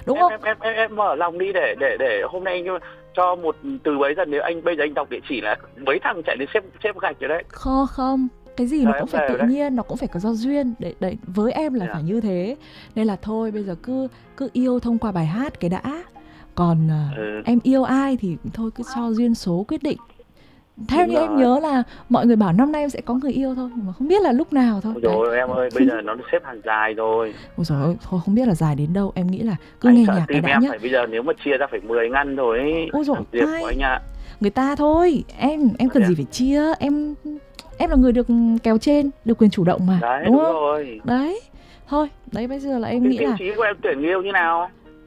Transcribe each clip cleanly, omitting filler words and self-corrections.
đúng không? Em mở lòng đi để hôm nay cho một từ bấy giờ, nếu anh bây giờ anh đọc địa chỉ là mấy thằng chạy đến xếp gạch rồi đấy. Không, cái gì nó Giờ cũng em phải về tự rồi đấy. nhiên, nó cũng phải có do duyên. Đấy, với em là Dạ. phải như thế. Nên là thôi bây giờ cứ yêu thông qua bài hát cái đã. Còn Ừ, em yêu ai thì thôi cứ cho duyên số quyết định. Theo đúng như em rồi. nhớ là mọi người bảo năm nay em sẽ có người yêu thôi, nhưng mà không biết là lúc nào thôi. Ôi Đấy. dồi em ơi, bây giờ nó xếp hàng dài rồi. Ôi dồi ôi, thôi không biết là dài đến đâu. Em nghĩ là cứ Anh nghe sợ nhạc cái tìm đã em nhá. phải bây giờ nếu mà chia ra phải 10 ngăn rồi ấy. Ôi dồi Làm việc của ai, anh ạ. người ta thôi. Em Đấy cần à? gì phải chia. Em là người được kéo trên, được quyền chủ động mà, Đấy, đúng đúng không? rồi. Đấy. Thôi, đấy bây giờ là em Cái nghĩ tiêu là chí của em tuyển người yêu như nào?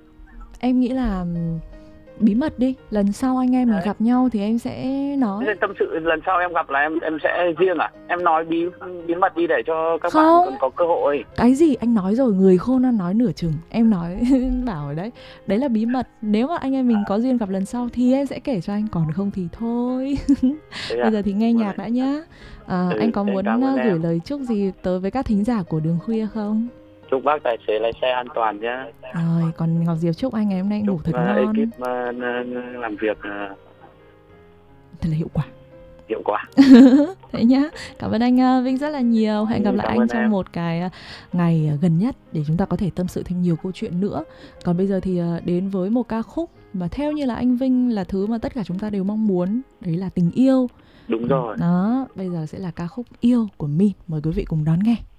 bí mật đi. Lần sau anh em mình Đấy. gặp nhau thì em sẽ Thế nói. tâm sự lần sau em gặp là em sẽ riêng à? Em nói bí mật đi để cho các bạn Không, còn có cơ hội. cái gì anh nói rồi, người khôn ăn nói nửa chừng. Em nói bảo rồi đấy. Đấy là bí mật. Nếu mà anh em mình có duyên gặp lần sau thì em sẽ kể cho anh, còn không thì thôi. Thế Bây à? giờ thì nghe Vâng nhạc đấy. đã nhá. Anh có Thế anh muốn cảm ơn gửi em. lời chúc gì tới với các thính giả của Đường Khuya không? Chúc bác tài xế lái xe an toàn nhé. Rồi, còn Ngọc Diệp chúc anh ngày hôm nay Chúc ngủ thật ngon, ekip làm việc thật là hiệu quả. hiệu quả. Thế nhá. Cảm ơn anh Vinh rất là nhiều. Hẹn gặp lại Cảm anh ơn trong em. một cái ngày gần nhất để chúng ta có thể tâm sự thêm nhiều câu chuyện nữa. Còn bây giờ thì đến với một ca khúc mà theo như là anh Vinh là thứ mà tất cả chúng ta đều mong muốn, đấy là tình yêu. Đúng rồi. Đó, bây giờ sẽ là ca khúc Yêu của Min. Mời quý vị cùng đón nghe.